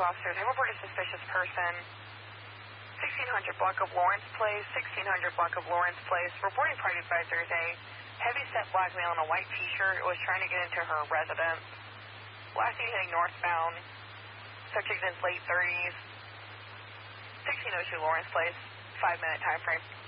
officers have reported a suspicious person. 1600 block of Lawrence Place, 1600 block of Lawrence Place. Reporting party advisor is a heavy-set black male in a white t-shirt was trying to get into her residence. Last seen heading northbound. Subject in his late 30s. 1602 Lawrence Place, 5-minute time frame.